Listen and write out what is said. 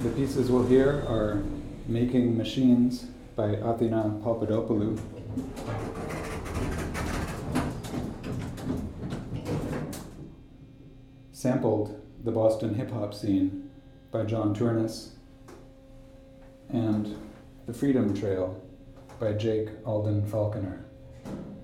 The pieces we'll hear are Making Machines by Athina Papadopoulou, Sampled the Boston hip-hop scene by John Turnus, and The Freedom Trail by Jake Alden Falconer.